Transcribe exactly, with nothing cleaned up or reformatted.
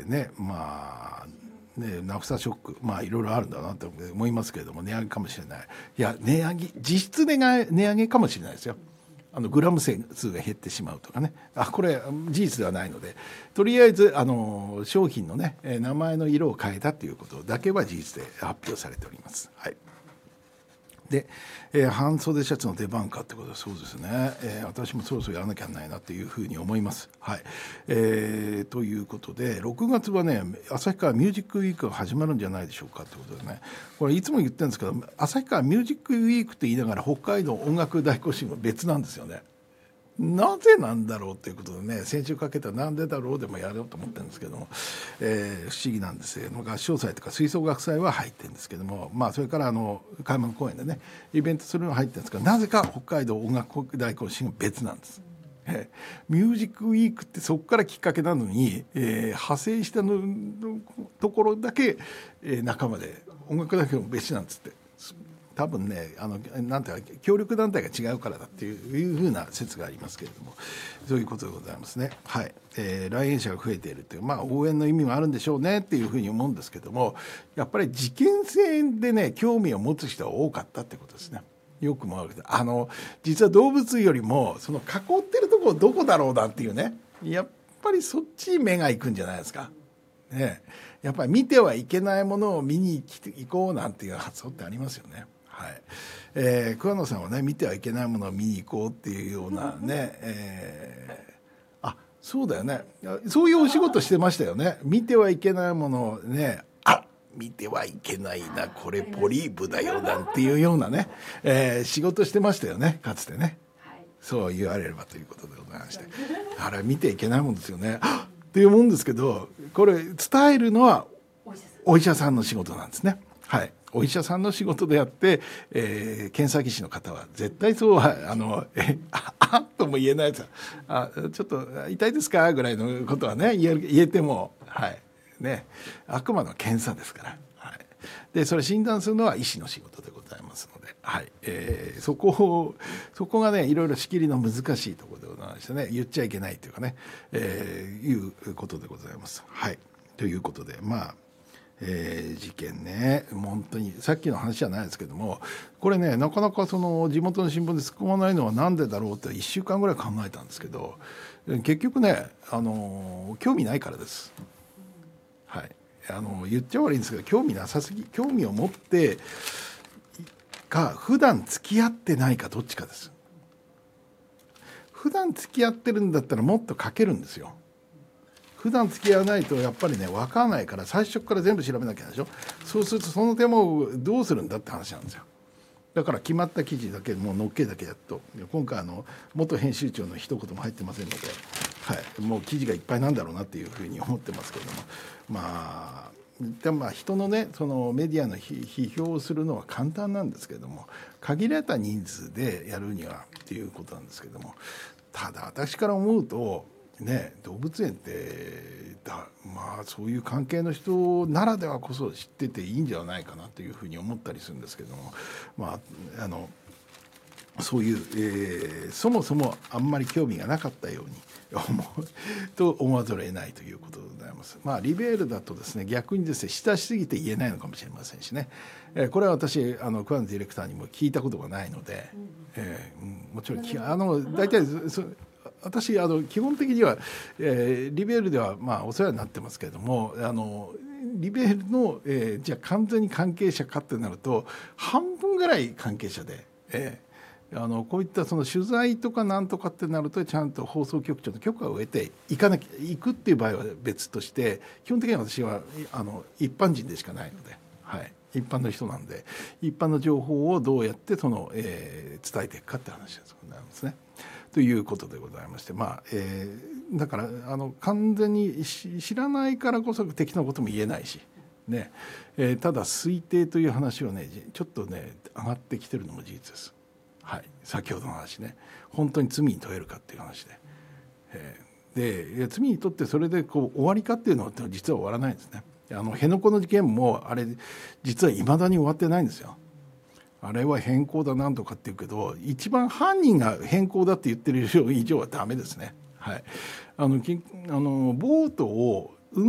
ねまあね、ナフサショック、まあいろいろあるんだなと思いますけれども、値上げかもしれない。いや値上げ、実質値上げ、値上げかもしれないですよ。あのグラム数が減ってしまうとかね、あこれ事実ではないので、とりあえずあの商品のね名前の色を変えたということだけは事実で発表されております。はい。で、えー、半袖シャツの出番かってことはそうですね、えー、私もそろそろやらなきゃないなというふうに思います。はい、えー、ということでろくがつはね旭川ミュージックウィークが始まるんじゃないでしょうかということでね、これいつも言ってるんですけど、旭川ミュージックウィークと言いながら北海道音楽大行進は別なんですよね。なぜなんだろうということでね、先週かけたなんでだろうでもやろうと思ってるんですけども、えー、不思議なんですよ。合唱祭とか吹奏楽祭は入ってるんですけども、まあ、それからあの開幕公演でねイベントするのが入ってるんですが、なぜか北海道音楽大行進は別なんです。えー、ミュージックウィークってそこからきっかけなのに、えー、派生したのところだけ、えー、仲間で音楽大行進も別なんですって。多分ねあのなんていうか協力団体が違うからだっていうふうな説がありますけれども、そういうことでございますね。はい、えー、来園者が増えているという、まあ、応援の意味もあるんでしょうねっていうふうに思うんですけども、やっぱり事件性でね興味を持つ人が多かったってことですね。よくもあるけど、あの実は動物よりもその囲ってるところどこだろうなっていうね、やっぱりそっちに目が行くんじゃないですか。ね、やっぱり見てはいけないものを見に行こうなんていう発想ってありますよね。はい、えー、桑野さんはね見てはいけないものを見に行こうっていうようなね、えー、あそうだよね、そういうお仕事してましたよね。見てはいけないものをね、あ見てはいけないなこれポリープだよなんていうようなね、えー、仕事してましたよねかつてね。そう言われればということでございまして、あれ見てはいけないもんですよねっていうもんですけど、これ伝えるのはお医者さんの仕事なんですね。はい、お医者さんの仕事であって、えー、検査技師の方は絶対そうはあのえああとも言えないです。あちょっと痛いですかぐらいのことはね言え、言えても、はいね、あくまでも検査ですから、はい、でそれ診断するのは医師の仕事でございますので、はいえー、そこをそこがねいろいろ仕切りの難しいところでございましてね、言っちゃいけないというかね、えー、いうことでございます。はい、ということでまあえー、事件ね、本当にさっきの話じゃないですけども、これねなかなかその地元の新聞で突っ込まないのはなんでだろうっていっしゅうかんぐらい考えたんですけど、結局ねあの興味ないからです。はい、あの言っちゃ悪いんですけど興味なさすぎ、興味を持ってか普段付き合ってないかどっちかです。普段付き合ってるんだったらもっと書けるんですよ。普段付き合わないとやっぱりね分からないから、最初から全部調べなきゃでしょ。そうするとその手間をどうするんだって話なんですよ。だから決まった記事だけもう乗っけだけやっと、今回あの元編集長の一言も入ってませんので、はい、もう記事がいっぱいなんだろうなっていうふうに思ってますけども、まあでもまあ人のねそのメディアの批評をするのは簡単なんですけれども、限られた人数でやるにはっていうことなんですけども、ただ私から思うとね、動物園ってだ、まあ、そういう関係の人ならではこそ知ってていいんじゃないかなというふうに思ったりするんですけども、まあ、あのそういう、えー、そもそもあんまり興味がなかったように思うと思わざるを得ないということでございます。まあリベールだとですね逆にですね親しすぎて言えないのかもしれませんしね、えー、これは私あの桑野ディレクターにも聞いたことがないので、えー、もちろんあの大体そ私あの基本的には、えー、リベールではまあお世話になってますけれども、あのリベールの、えー、じゃあ完全に関係者かってなると半分ぐらい関係者で、えー、あのこういったその取材とかなんとかってなるとちゃんと放送局長の許可を得て行かなきゃ行くっていう場合は別として、基本的には私はあの一般人でしかないので、はい、一般の人なんで一般の情報をどうやってその、えー、伝えていくかって話ですね。ということでございまして、まあえー、だからあの完全に知らないからこそ適当なことも言えないし、ねえー、ただ推定という話はねちょっとね上がってきてるのも事実です。はい、先ほどの話ね、本当に罪に問えるかっていう話で、えー、で罪にとってそれでこう終わりかっていうのは実は終わらないんですね。あの辺野古の事件もあれ実はいまだに終わってないんですよ。あれは変更だなんとかって言うけど、一番犯人が変更だって言ってる以上はダメですね。はい、あのきあのボートを